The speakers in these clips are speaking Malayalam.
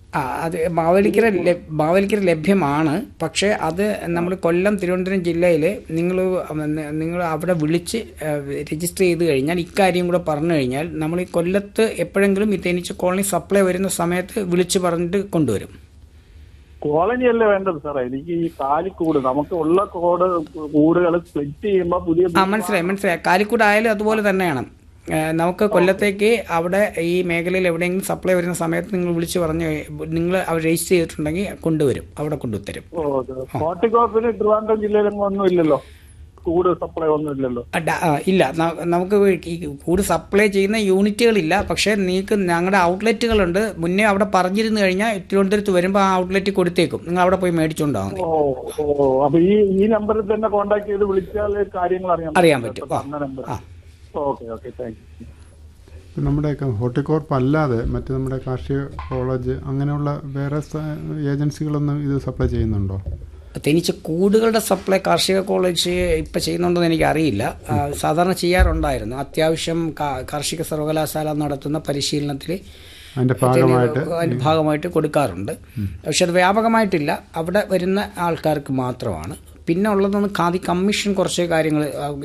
അത് മാവേലിക്കര ലഭ്യമാണ്. പക്ഷേ അത് നമ്മൾ കൊല്ലം, തിരുവനന്തപുരം ജില്ലയിൽ നിങ്ങൾ അവിടെ വിളിച്ച് രജിസ്റ്റർ ചെയ്ത് കഴിഞ്ഞാൽ, ഇക്കാര്യം കൂടെ പറഞ്ഞു കഴിഞ്ഞാൽ, നമ്മൾ ഈ കൊല്ലത്ത് എപ്പോഴെങ്കിലും ഈ തേനീച്ച കോളനി സപ്ലൈ വരുന്ന സമയത്ത് വിളിച്ച് പറഞ്ഞിട്ട് കൊണ്ടുവരും. കോളനി അല്ലേ വേണ്ടത് സാറേ, എനിക്ക് ഈ കാലിക്കൂട്, നമുക്ക് ഉള്ള കൂടുകൾ സ്പ്ലിറ്റ് ചെയ്യുമ്പോൾ പുതിയ മനസ്സിലായി. കാലിക്കൂട് ആയാലും അതുപോലെ തന്നെയാണ്. നമുക്ക് കൊല്ലത്തേക്ക് അവിടെ ഈ മേഖലയിൽ എവിടെയെങ്കിലും സപ്ലൈ വരുന്ന സമയത്ത് നിങ്ങൾ വിളിച്ച് പറഞ്ഞ് നിങ്ങൾ അവർ രജിസ്റ്റർ ചെയ്തിട്ടുണ്ടെങ്കിൽ കൊണ്ടുവരും, അവിടെ കൊണ്ടുത്തരും. ഹോർട്ടികോർപ്പിന് ട്രിവാൻഡ്രം ജില്ലയിലൊന്നും ഒന്നും ഇല്ലല്ലോ, കൂട് സപ്ലൈ ഒന്നും ഇല്ലല്ലോ? ഇല്ല, നമുക്ക് ഈ കൂട് സപ്ലൈ ചെയ്യുന്ന യൂണിറ്റുകളില്ല. പക്ഷേ നിങ്ങൾക്ക് ഞങ്ങളുടെ ഔട്ട്ലെറ്റുകളുണ്ട്. മുന്നേ അവിടെ പറഞ്ഞിരുന്നു കഴിഞ്ഞാൽ തിരുവനന്തപുരത്ത് വരുമ്പോൾ ആ ഔട്ട്ലെറ്റ് കൊടുത്തേക്കും, നിങ്ങൾ അവിടെ പോയി മേടിച്ചുകൊണ്ടാവും. അപ്പൊ ഈ നമ്പറിൽ തന്നെ കോൺടാക്ട് ചെയ്ത് വിളിച്ചാൽ കാര്യങ്ങൾ അറിയാൻ പറ്റും. നമ്മുടെയൊക്കെ ഹോർട്ടികോർപ്പ് അല്ലാതെ മറ്റ് നമ്മുടെ കാർഷിക കോളേജ് അങ്ങനെയുള്ള വേറെ ഏജൻസികളൊന്നും ഇത് സപ്ലൈ ചെയ്യുന്നുണ്ടോ? തേനീച്ച കൂടുകളുടെ സപ്ലൈ കാർഷിക കോളേജ് ഇപ്പം ചെയ്യുന്നുണ്ടെന്ന് എനിക്കറിയില്ല. സാധാരണ ചെയ്യാറുണ്ടായിരുന്നു. അത്യാവശ്യം കാർഷിക സർവകലാശാല നടത്തുന്ന പരിശീലനത്തിൽ അതിൻ്റെ ഭാഗമായിട്ട് കൊടുക്കാറുണ്ട്. പക്ഷെ അത് വ്യാപകമായിട്ടില്ല, അവിടെ വരുന്ന ആൾക്കാർക്ക് മാത്രമാണ്. പിന്നെ ഉള്ളതെന്ന് ഖാദി കമ്മീഷൻ കുറച്ച് കാര്യങ്ങൾ,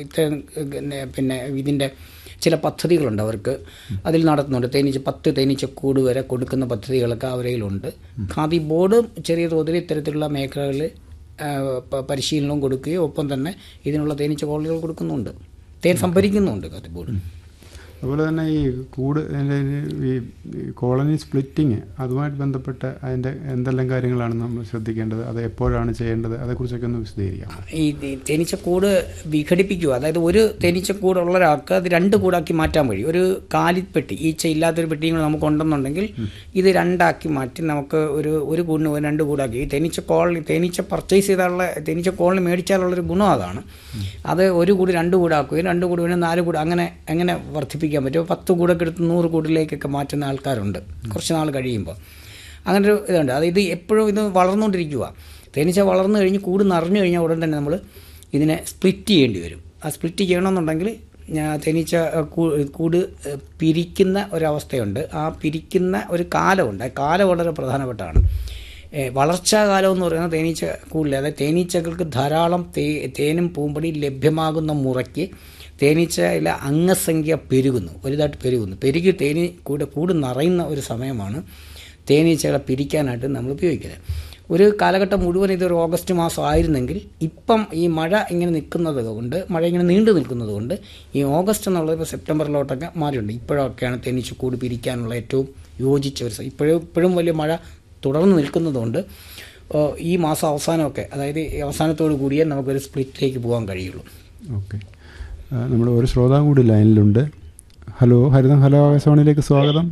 പിന്നെ ഇതിൻ്റെ ചില പദ്ധതികളുണ്ട് അവർക്ക്, അതിൽ നടത്തുന്നുണ്ട്. 10 തേനീച്ചക്കൂട് വരെ കൊടുക്കുന്ന പദ്ധതികളൊക്കെ അവരയിലുണ്ട്. ഖാദി ബോർഡ് ചെറിയ തോതിൽ ഇത്തരത്തിലുള്ള മേഖലകളിൽ പരിശീലനവും കൊടുക്കുകയും ഒപ്പം തന്നെ ഇതിനുള്ള തേനീച്ച കോളനികൾ കൊടുക്കുന്നുണ്ട്, തേൻ സംഭരിക്കുന്നുണ്ട് ഖാദി ബോർഡ്. അതുപോലെ തന്നെ ഈ കൂട് ഈ കോളനി സ്പ്ലിറ്റിങ് അതുമായിട്ട് ബന്ധപ്പെട്ട് അതിൻ്റെ എന്തെല്ലാം കാര്യങ്ങളാണ് നമ്മൾ ശ്രദ്ധിക്കേണ്ടത്, അത് എപ്പോഴാണ് ചെയ്യേണ്ടത്, അതേക്കുറിച്ചൊക്കെ ഒന്ന് വിശദീകരിക്കാം. ഈ തേനീച്ചക്കൂട് വിഘടിപ്പിക്കുക, അതായത് ഒരു തേനീച്ചക്കൂടുള്ള ഒരാൾക്ക് അത് 2 കൂടാക്കി മാറ്റാൻ കഴിയും. ഒരു കാലിപ്പെട്ടി, ഈച്ച ഇല്ലാത്തൊരു പെട്ടിയും കൂടെ നമുക്ക് ഉണ്ടെന്നുണ്ടെങ്കിൽ ഇത് 2ആക്കി മാറ്റി നമുക്ക് ഒരു കൂടിന് 2 കൂടാക്കി. ഈ തേനീച്ച പർച്ചേസ് ചെയ്താലുള്ള തേനീച്ച കോളനി മേടിച്ചാലുള്ളൊരു ഗുണം അതാണ്. അത് 1 കൂടി 2 കൂടാക്കുകയും 2 കൂടി 4 കൂട് അങ്ങനെ വർദ്ധിപ്പിക്കും പറ്റും. 10 കൂടൊക്കെ എടുത്ത് 100 കൂടിലേക്കൊക്കെ മാറ്റുന്ന ആൾക്കാരുണ്ട് കുറച്ച് നാൾ കഴിയുമ്പോൾ. അങ്ങനൊരു ഇതുണ്ട്. ഇത് എപ്പോഴും ഇത് വളർന്നുകൊണ്ടിരിക്കുക. തേനീച്ച വളർന്നു കഴിഞ്ഞ് കൂട് നിറഞ്ഞു കഴിഞ്ഞാൽ ഉടൻ തന്നെ നമ്മൾ ഇതിനെ സ്പ്ലിറ്റ് ചെയ്യേണ്ടി വരും. ആ സ്പ്ലിറ്റ് ചെയ്യണമെന്നുണ്ടെങ്കിൽ തേനീച്ച കൂട് പിരിക്കുന്ന ഒരവസ്ഥയുണ്ട്. ആ പിരിക്കുന്ന ഒരു കാലമുണ്ട്. ആ കാലം വളരെ പ്രധാനപ്പെട്ടതാണ്. വളർച്ചാകാലം എന്ന് പറയുന്നത് തേനീച്ച കൂടിൽ, അതായത് തേനീച്ചകൾക്ക് ധാരാളം തേനും പൂമ്പൊടിയും ലഭ്യമാകുന്ന മുറയ്ക്ക് തേനീച്ചയിലെ അംഗസംഖ്യ വലുതായിട്ട് പെരുകി കൂട് നിറയുന്ന ഒരു സമയമാണ് തേനീച്ചകളെ പിരിക്കാനായിട്ട് നമ്മൾ ഉപയോഗിക്കുന്നത്. ഒരു കാലഘട്ടം മുഴുവൻ ഇതൊരു ഓഗസ്റ്റ് മാസം ആയിരുന്നെങ്കിൽ ഇപ്പം ഈ മഴ ഇങ്ങനെ നീണ്ടു നിൽക്കുന്നത് കൊണ്ട് ഈ ഓഗസ്റ്റ് എന്നുള്ളത് ഇപ്പോൾ സെപ്റ്റംബറിലോട്ടൊക്കെ മാറിയുണ്ട്. ഇപ്പോഴൊക്കെയാണ് തേനീച്ചക്കൂട് പിരിക്കാനുള്ള ഏറ്റവും യോജിച്ച ഒരു ഇപ്പോഴും വലിയ മഴ തുടർന്ന് നിൽക്കുന്നതുകൊണ്ട് ഈ മാസം അവസാനമൊക്കെ, അതായത് അവസാനത്തോടു കൂടിയേ നമുക്കൊരു സ്പ്ലിറ്റിലേക്ക് പോകാൻ കഴിയുള്ളൂ. ഓക്കെ, നമ്മൾ ഒരു ശ്രോതാവ് കൂടി ലൈനിലുണ്ട്. ഹലോ ആകാശവാണിയിലേക്ക് സ്വാഗതം.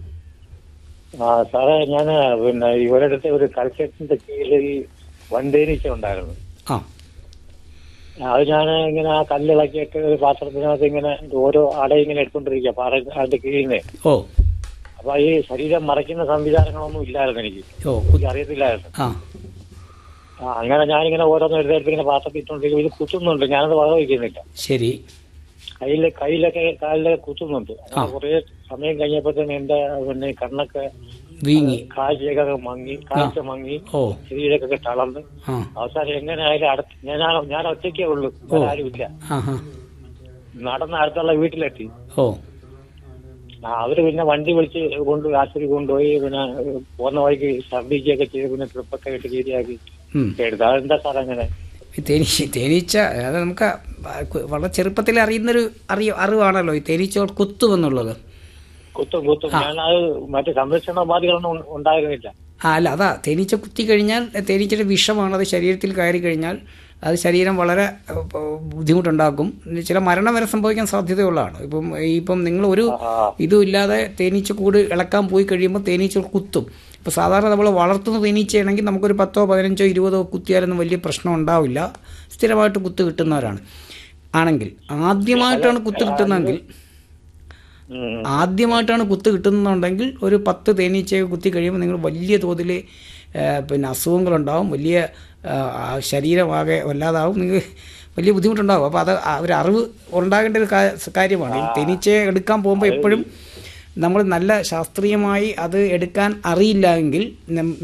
സാറേ, ഞാൻ പിന്നെ ഇവരുടെ ഒരു കൽക്കറ്റിന്റെ കീഴിൽ വൻതേനീച്ച ഉണ്ടായിരുന്നു. അത് ഞാൻ ഇങ്ങനെ ആ കല്ലിളക്കിയിട്ട് ഒരു പാത്രത്തിനകത്ത് ഇങ്ങനെ ഓരോ അടയിങ്ങനെ എടുത്തോണ്ടിരിക്കുക അതിന്റെ കീഴിൽ നിന്ന്. അപ്പൊ ഈ ശരീരം മറയ്ക്കുന്ന സംവിധാനങ്ങളൊന്നും ഇല്ലായിരുന്നു, എനിക്ക് അറിയത്തില്ലായിരുന്നു. അങ്ങനെ ഞാനിങ്ങനെ ഓരോന്നും എടുത്തെടുത്ത് ഇങ്ങനെ പാത്രത്തിൽ ഇട്ടോണ്ടിരിക്കും. ഇത് കുത്തുന്നുണ്ട്, ഞാനത് വക വയ്ക്കുന്നില്ല. ശരി. കാലിലൊക്കെ കുത്തുന്നുണ്ട്. കുറെ സമയം കഴിഞ്ഞപ്പോഴത്തേന് എന്റെ പിന്നെ കണ്ണൊക്കെ വീങ്ങി, കാഴ്ച മങ്ങി, ശരീരമൊക്കെ തളർന്ന് അവസാനം എങ്ങനെ ആയാലും ഞാൻ ഒറ്റയ്ക്കേ ഉള്ളൂ, ആരുമില്ല. നടന്ന് അടുത്തുള്ള വീട്ടിലെത്തി. അവര് പിന്നെ വണ്ടി വിളിച്ച് ആശുപത്രി കൊണ്ടുപോയി. പിന്നെ പോകുന്ന വഴിക്ക് ഛർദ്ദിക്കുകയൊക്കെ ചെയ്ത് പിന്നെ ട്രിപ്പൊക്കെ ഇട്ട് ശരിയാക്കി എടുത്തു. അതെന്താ സാർ അങ്ങനെ? തേനീച്ച അത് നമുക്ക് വളരെ ചെറുപ്പത്തിൽ അറിയുന്നൊരു അറിവാണല്ലോ ഈ തേനീച്ച കുത്തുമെന്നുള്ളത്. കുത്തും ഞാനത് മറ്റു സംരക്ഷണോപാധികളൊന്നും ഉണ്ടായിരുന്നില്ല. അല്ല, അതാ തേനീച്ച കുത്തിക്കഴിഞ്ഞാൽ തേനീച്ചയുടെ വിഷമാണ്, അത് ശരീരത്തിൽ കയറി കഴിഞ്ഞാൽ അത് ശരീരം വളരെ ബുദ്ധിമുട്ടുണ്ടാക്കും. ചില മരണം വരെ സംഭവിക്കാൻ സാധ്യതയുള്ളതാണ്. ഇപ്പം നിങ്ങൾ ഒരു ഇതും ഇല്ലാതെ തേനീച്ച കൂട് ഇളക്കാൻ പോയി കഴിയുമ്പോൾ തേനീച്ച കുത്തും. ഇപ്പോൾ സാധാരണ നമ്മൾ വളർത്തുന്ന തേനീച്ചയാണെങ്കിൽ നമുക്കൊരു 10, 15, 20 കുത്തിയാലൊന്നും വലിയ പ്രശ്നം ഉണ്ടാവില്ല. സ്ഥിരമായിട്ട് കുത്ത് കിട്ടുന്നവരാണ് ആണെങ്കിൽ. ആദ്യമായിട്ടാണ് കുത്ത് കിട്ടുന്നുണ്ടെങ്കിൽ ഒരു 10 തേനീച്ചയെ കുത്തി കഴിയുമ്പോൾ നിങ്ങൾ വലിയ തോതിൽ പിന്നെ അസുഖങ്ങളുണ്ടാവും, വലിയ ശരീരമാകെ വല്ലാതാവും, നിങ്ങൾക്ക് വലിയ ബുദ്ധിമുട്ടുണ്ടാകും. അപ്പോൾ അത് ഒരു അറിവ് ഉണ്ടാകേണ്ട ഒരു കാര്യമാണ്. ഈ തേനീച്ചയെ എടുക്കാൻ പോകുമ്പോൾ എപ്പോഴും നമ്മൾ നല്ല ശാസ്ത്രീയമായി അത് എടുക്കാൻ അറിയില്ല എങ്കിൽ